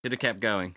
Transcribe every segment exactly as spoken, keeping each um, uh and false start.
Should have kept going.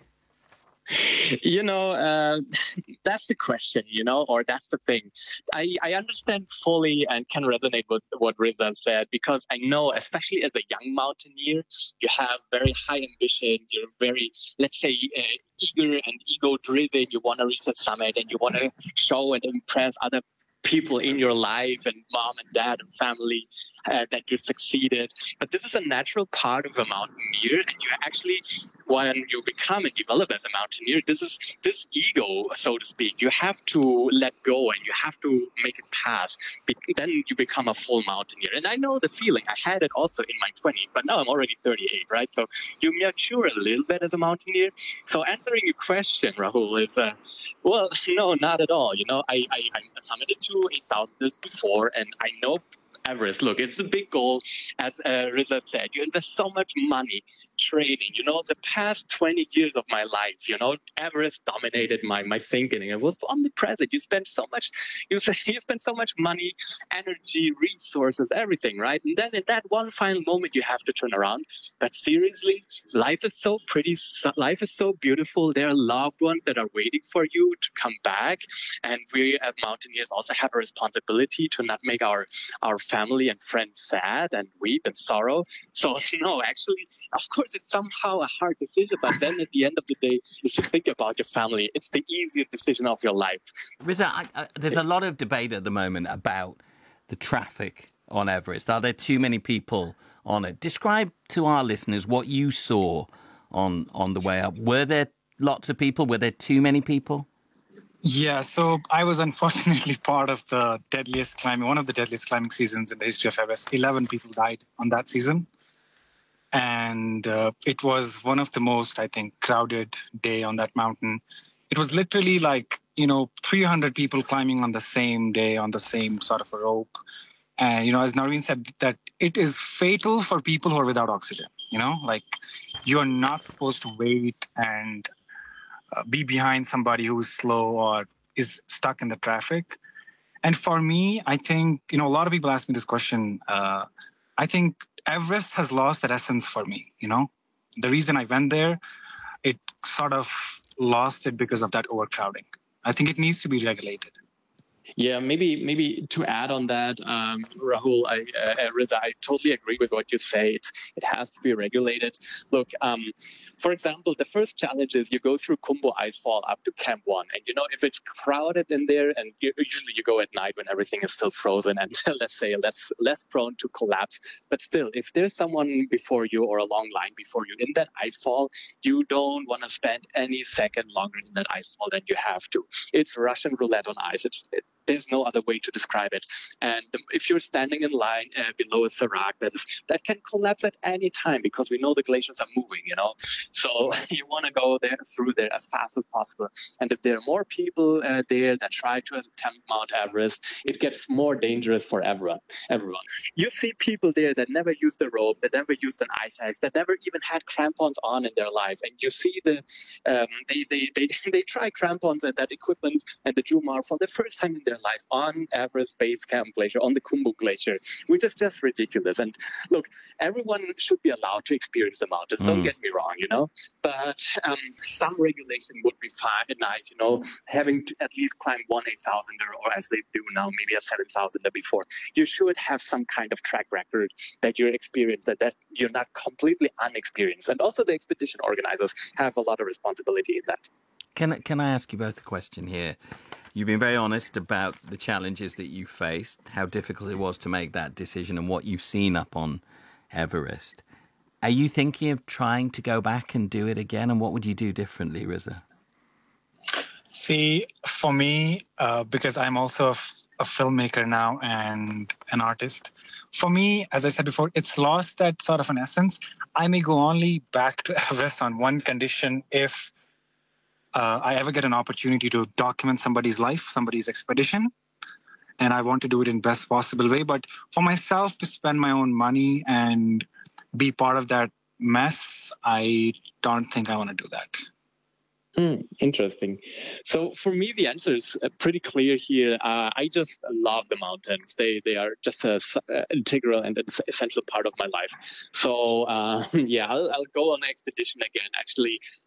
You know, uh, that's the question, you know, or that's the thing. I, I understand fully and can resonate with what Riza said, because I know, especially as a young mountaineer, you have very high ambitions. You're very, let's say, uh, eager and ego driven. You want to reach the summit and you want to show and impress other people in your life and mom and dad and family uh, that you succeeded. But this is a natural part of a mountaineer, and you actually, when you become and develop as a mountaineer, this is this ego, so to speak, you have to let go and you have to make it pass. Be- then you become a full mountaineer. And I know the feeling. I had it also in my twenties, but now I'm already thirty-eight, right? So you mature a little bit as a mountaineer. So answering your question, Rahul, is uh, well, no, not at all. You know, I I, I summited to eight thousand before, and I know Everest. Look, it's a big goal. As uh, Riza said, you invest so much money training. You know, the past twenty years of my life, you know, Everest dominated my, my thinking. It was omnipresent. You spend so much, you, you spend so much money, energy, resources, everything, right? And then in that one final moment, you have to turn around. But seriously, life is so pretty. Life is so beautiful. There are loved ones that are waiting for you to come back. And we as mountaineers also have a responsibility to not make our, our family and friends sad and weep and sorrow. So, no, actually, of course, it's somehow a hard decision. But then at the end of the day, you should think about your family. It's the easiest decision of your life. Riza, I, I, there's a lot of debate at the moment about the traffic on Everest. Are there too many people on it? Describe to our listeners what you saw on, on the way up. Were there lots of people? Were there too many people? Yeah, so I was unfortunately part of the deadliest climbing, one of the deadliest climbing seasons in the history of Everest. eleven people died on that season. And uh, it was one of the most, I think, crowded day on that mountain. It was literally like, you know, three hundred people climbing on the same day on the same sort of a rope. And, you know, as Narveen said, that it is fatal for people who are without oxygen, you know, like you're not supposed to wait and uh, be behind somebody who's slow or is stuck in the traffic. And for me, I think, you know, a lot of people ask me this question. Uh, I think Everest has lost that essence for me, you know. The reason I went there, it sort of lost it because of that overcrowding. I think it needs to be regulated. Yeah, maybe maybe to add on that, um, Rahul, I, uh, Riza, I totally agree with what you say. It, it has to be regulated. Look, um, for example, the first challenge is you go through Khumbu Icefall up to Camp One, and you know if it's crowded in there, and you, usually you go at night when everything is still frozen and let's say less less prone to collapse. But still, if there's someone before you or a long line before you in that icefall, you don't want to spend any second longer in that icefall than you have to. It's Russian roulette on ice. It's it, There's no other way to describe it. And if you're standing in line uh, below a serac, that is that can collapse at any time because we know the glaciers are moving, you know. So you want to go there through there as fast as possible. And if there are more people uh, there that try to attempt Mount Everest, it gets more dangerous for everyone. Everyone. You see people there that never used a rope, that never used an ice axe, that never even had crampons on in their life, and you see the um, they, they they they try crampons and that equipment and the Jumar for the first time in their life on Everest Base Camp Glacier, on the Khumbu Glacier, which is just ridiculous. And look, everyone should be allowed to experience the mountains. Mm. Don't get me wrong, you know, but um, some regulation would be fine, nice, you know, having to at least climb one eight thousander or as they do now, maybe a seven thousander before. You should have some kind of track record that you're experienced, that, that you're not completely unexperienced. And also the expedition organizers have a lot of responsibility in that. Can, can I ask you both a question here? You've been very honest about the challenges that you faced, how difficult it was to make that decision and what you've seen up on Everest. Are you thinking of trying to go back and do it again? And what would you do differently, Riza? See, for me, uh, because I'm also a, f- a filmmaker now and an artist, for me, as I said before, it's lost that sort of an essence. I may go only back to Everest on one condition: if Uh, I ever get an opportunity to document somebody's life, somebody's expedition, and I want to do it in best possible way. But for myself to spend my own money and be part of that mess, I don't think I want to do that. Hmm, interesting. So for me, the answer is uh, pretty clear here. Uh, I just love the mountains. They they are just an uh, integral and es- essential part of my life. So uh, yeah, I'll, I'll go on an expedition again. Actually,